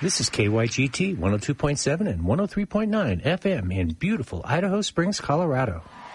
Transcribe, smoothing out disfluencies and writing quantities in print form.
This is KYGT 102.7 and 103.9 FM in beautiful Idaho Springs, Colorado.